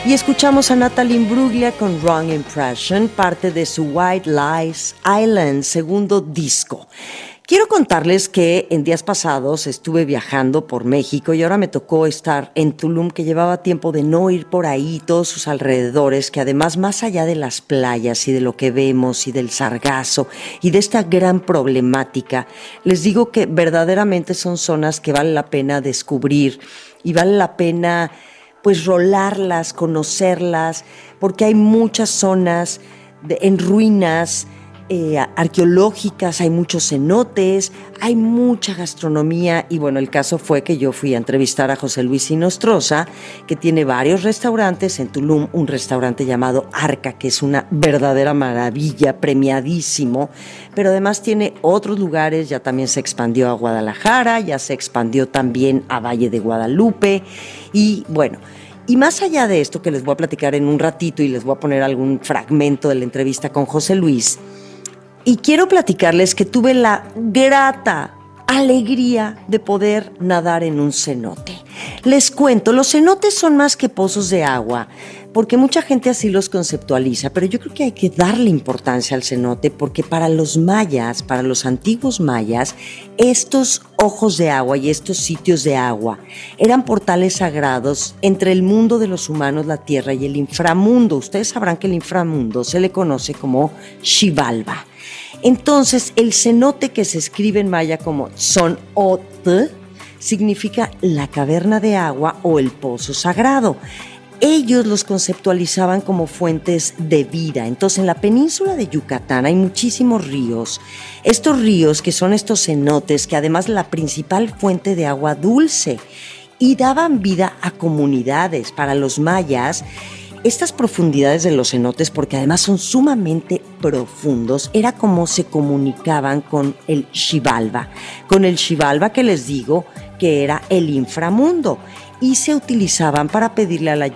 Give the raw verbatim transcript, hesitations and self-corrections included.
Y escuchamos a Natalie Imbruglia con Wrong Impression, parte de su White Lies Island, segundo disco. Quiero contarles que en días pasados estuve viajando por México y ahora me tocó estar en Tulum, que llevaba tiempo de no ir por ahí, todos sus alrededores, que además, más allá de las playas y de lo que vemos y del sargazo y de esta gran problemática, les digo que verdaderamente son zonas que vale la pena descubrir y vale la pena pues rolarlas, conocerlas, porque hay muchas zonas de, en ruinas, Eh, arqueológicas, hay muchos cenotes, hay mucha gastronomía y bueno, el caso fue que yo fui a entrevistar a José Luis Inostroza, que tiene varios restaurantes en Tulum, un restaurante llamado Arca, que es una verdadera maravilla, premiadísimo, pero además tiene otros lugares, ya también se expandió a Guadalajara, ya se expandió también a Valle de Guadalupe y bueno, y más allá de esto que les voy a platicar en un ratito y les voy a poner algún fragmento de la entrevista con José Luis. Y quiero platicarles que tuve la grata alegría de poder nadar en un cenote. Les cuento, los cenotes son más que pozos de agua, porque mucha gente así los conceptualiza, pero yo creo que hay que darle importancia al cenote, porque para los mayas, para los antiguos mayas, estos ojos de agua y estos sitios de agua eran portales sagrados entre el mundo de los humanos, la tierra, y el inframundo. Ustedes sabrán que el inframundo se le conoce como Xibalba. Entonces, el cenote, que se escribe en maya como Tzon-ot, significa la caverna de agua o el pozo sagrado. Ellos los conceptualizaban como fuentes de vida. Entonces, en la península de Yucatán hay muchísimos ríos. Estos ríos, que son estos cenotes, que además la principal fuente de agua dulce, y daban vida a comunidades. Para los mayas, estas profundidades de los cenotes, porque además son sumamente profundos, era como se comunicaban con el Xibalba, con el Xibalba que les digo que era el inframundo, y se utilizaban para pedirle a la